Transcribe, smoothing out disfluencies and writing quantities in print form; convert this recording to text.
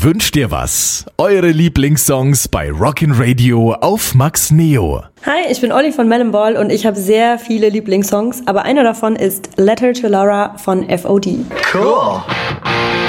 Wünsch dir was? Eure Lieblingssongs bei Rockin' Radio auf Max Neo. Hi, ich bin Olli von Melon Ball und ich habe sehr viele Lieblingssongs, aber einer davon ist Letter to Laura von FOD. Cool.